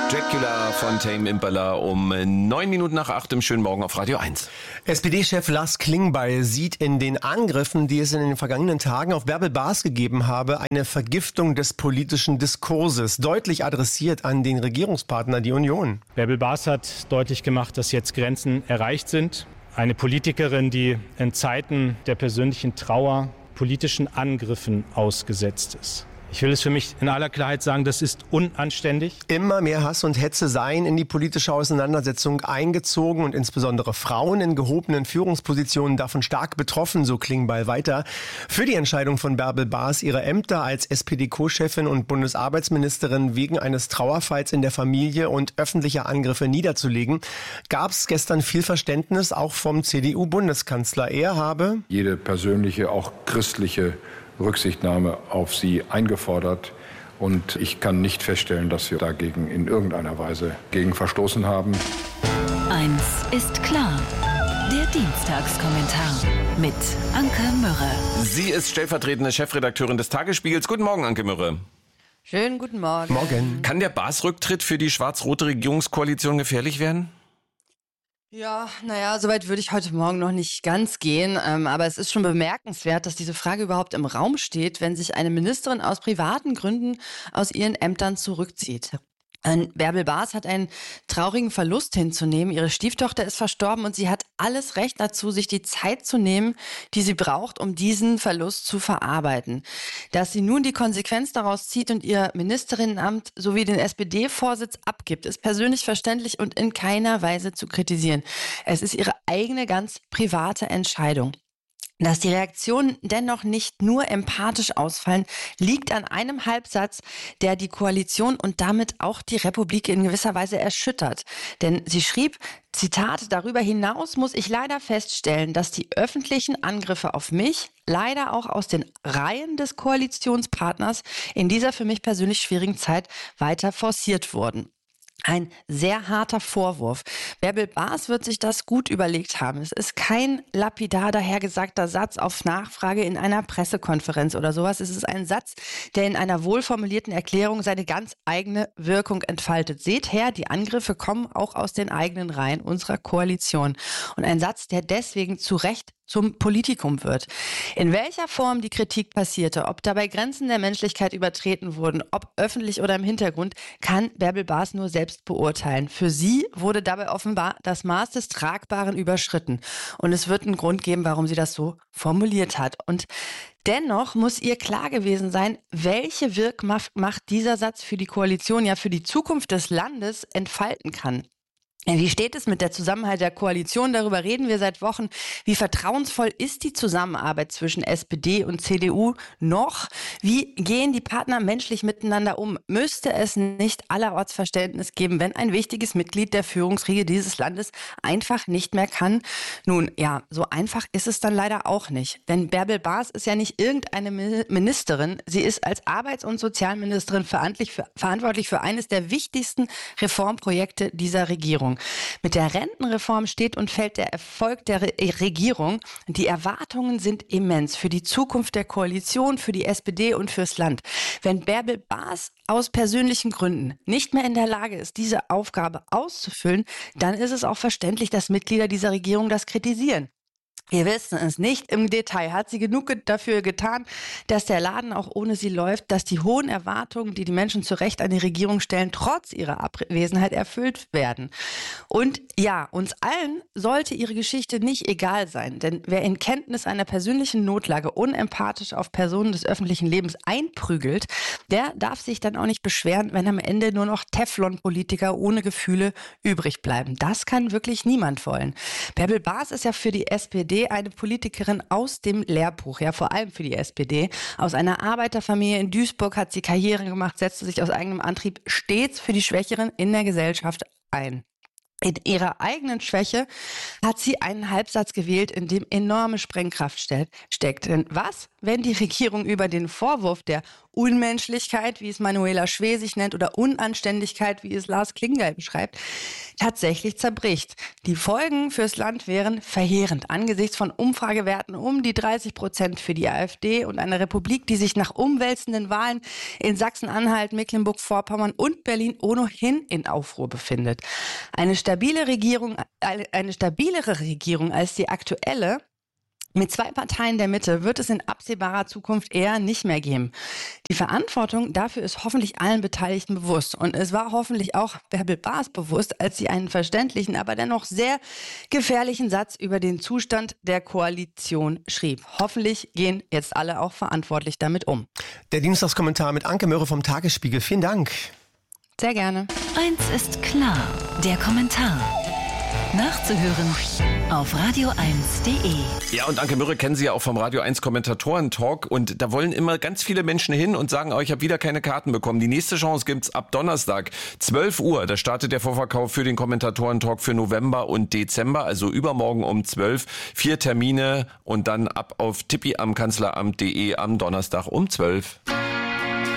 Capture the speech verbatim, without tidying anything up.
Dracula von Tame Impala um neun Minuten nach acht im schönen Morgen auf Radio eins. S P D-Chef Lars Klingbeil sieht in den Angriffen, die es in den vergangenen Tagen auf Bärbel Bas gegeben habe, eine Vergiftung des politischen Diskurses, deutlich adressiert an den Regierungspartner, die Union. Bärbel Bas hat deutlich gemacht, dass jetzt Grenzen erreicht sind. Eine Politikerin, die in Zeiten der persönlichen Trauer politischen Angriffen ausgesetzt ist. Ich will es für mich in aller Klarheit sagen, das ist unanständig. Immer mehr Hass und Hetze seien in die politische Auseinandersetzung eingezogen und insbesondere Frauen in gehobenen Führungspositionen davon stark betroffen, so Klingbeil weiter. Für die Entscheidung von Bärbel Bas, ihre Ämter als S P D-Co-Chefin und Bundesarbeitsministerin wegen eines Trauerfalls in der Familie und öffentlicher Angriffe niederzulegen, gab es gestern viel Verständnis, auch vom C D U-Bundeskanzler. Er habe jede persönliche, auch christliche Rücksichtnahme auf sie eingefordert. Und ich kann nicht feststellen, dass wir dagegen in irgendeiner Weise gegen verstoßen haben. Eins ist klar. Der Dienstagskommentar mit Anke Mürre. Sie ist stellvertretende Chefredakteurin des Tagesspiegels. Guten Morgen, Anke Mürre. Schönen guten Morgen. Morgen. Kann der Bas-Rücktritt für die schwarz-rote Regierungskoalition gefährlich werden? Ja, naja, soweit würde ich heute Morgen noch nicht ganz gehen. Ähm, aber es ist schon bemerkenswert, dass diese Frage überhaupt im Raum steht, wenn sich eine Ministerin aus privaten Gründen aus ihren Ämtern zurückzieht. Ähm, Bärbel Bas hat einen traurigen Verlust hinzunehmen. Ihre Stieftochter ist verstorben und sie hat alles Recht dazu, sich die Zeit zu nehmen, die sie braucht, um diesen Verlust zu verarbeiten. Dass sie nun die Konsequenz daraus zieht und ihr Ministerinnenamt sowie den S P D-Vorsitz abgibt, ist persönlich verständlich und in keiner Weise zu kritisieren. Es ist ihre eigene, ganz private Entscheidung. Dass die Reaktionen dennoch nicht nur empathisch ausfallen, liegt an einem Halbsatz, der die Koalition und damit auch die Republik in gewisser Weise erschüttert. Denn sie schrieb, Zitat, darüber hinaus muss ich leider feststellen, dass die öffentlichen Angriffe auf mich leider auch aus den Reihen des Koalitionspartners in dieser für mich persönlich schwierigen Zeit weiter forciert wurden. Ein sehr harter Vorwurf. Bärbel Bas wird sich das gut überlegt haben. Es ist kein lapidar dahergesagter Satz auf Nachfrage in einer Pressekonferenz oder sowas. Es ist ein Satz, der in einer wohlformulierten Erklärung seine ganz eigene Wirkung entfaltet. Seht her, die Angriffe kommen auch aus den eigenen Reihen unserer Koalition. Und ein Satz, der deswegen zu Recht zum Politikum wird. In welcher Form die Kritik passierte, ob dabei Grenzen der Menschlichkeit übertreten wurden, ob öffentlich oder im Hintergrund, kann Bärbel Bas nur selbst beurteilen. Für sie wurde dabei offenbar das Maß des Tragbaren überschritten. Und es wird einen Grund geben, warum sie das so formuliert hat. Und dennoch muss ihr klar gewesen sein, welche Wirkmacht dieser Satz für die Koalition, ja für die Zukunft des Landes entfalten kann. Wie steht es mit der Zusammenhalt der Koalition? Darüber reden wir seit Wochen. Wie vertrauensvoll ist die Zusammenarbeit zwischen S P D und C D U noch? Wie gehen die Partner menschlich miteinander um? Müsste es nicht allerorts Verständnis geben, wenn ein wichtiges Mitglied der Führungsriege dieses Landes einfach nicht mehr kann? Nun, ja, so einfach ist es dann leider auch nicht. Denn Bärbel Bas ist ja nicht irgendeine Ministerin. Sie ist als Arbeits- und Sozialministerin verantwortlich für, verantwortlich für eines der wichtigsten Reformprojekte dieser Regierung. Mit der Rentenreform steht und fällt der Erfolg der Re- Regierung. Die Erwartungen sind immens für die Zukunft der Koalition, für die S P D und fürs Land. Wenn Bärbel Bas aus persönlichen Gründen nicht mehr in der Lage ist, diese Aufgabe auszufüllen, dann ist es auch verständlich, dass Mitglieder dieser Regierung das kritisieren. Wir wissen es nicht im Detail. Hat sie genug dafür getan, dass der Laden auch ohne sie läuft, dass die hohen Erwartungen, die die Menschen zu Recht an die Regierung stellen, trotz ihrer Abwesenheit erfüllt werden? Und ja, uns allen sollte ihre Geschichte nicht egal sein. Denn wer in Kenntnis einer persönlichen Notlage unempathisch auf Personen des öffentlichen Lebens einprügelt, der darf sich dann auch nicht beschweren, wenn am Ende nur noch Teflon-Politiker ohne Gefühle übrig bleiben. Das kann wirklich niemand wollen. Bärbel Bas ist ja für die S P D eine Politikerin aus dem Lehrbuch, ja vor allem für die S P D. Aus einer Arbeiterfamilie in Duisburg hat sie Karriere gemacht, setzte sich aus eigenem Antrieb stets für die Schwächeren in der Gesellschaft ein. In ihrer eigenen Schwäche hat sie einen Halbsatz gewählt, in dem enorme Sprengkraft ste- steckt. Denn was, wenn die Regierung über den Vorwurf der Unmenschlichkeit, wie es Manuela Schwesig nennt, oder Unanständigkeit, wie es Lars Klingbeil beschreibt, tatsächlich zerbricht. Die Folgen fürs Land wären verheerend. Angesichts von Umfragewerten um die dreißig Prozent für die AfD und einer Republik, die sich nach umwälzenden Wahlen in Sachsen-Anhalt, Mecklenburg-Vorpommern und Berlin ohnehin in Aufruhr befindet. Eine stabile Regierung, eine stabilere Regierung als die aktuelle, mit zwei Parteien der Mitte, wird es in absehbarer Zukunft eher nicht mehr geben. Die Verantwortung dafür ist hoffentlich allen Beteiligten bewusst. Und es war hoffentlich auch Bärbel Baas bewusst, als sie einen verständlichen, aber dennoch sehr gefährlichen Satz über den Zustand der Koalition schrieb. Hoffentlich gehen jetzt alle auch verantwortlich damit um. Der Dienstagskommentar mit Anke Mörre vom Tagesspiegel. Vielen Dank. Sehr gerne. Eins ist klar, der Kommentar. Nachzuhören auf radio eins punkt de. Ja, und Anke Mürre kennen Sie ja auch vom Radio eins Kommentatoren-Talk. Und da wollen immer ganz viele Menschen hin und sagen, oh, ich habe wieder keine Karten bekommen. Die nächste Chance gibt's ab Donnerstag, zwölf Uhr. Da startet der Vorverkauf für den Kommentatoren-Talk für November und Dezember. Also übermorgen um zwölf. Vier Termine und dann ab auf tippi am Kanzleramt punkt de am Donnerstag um zwölf.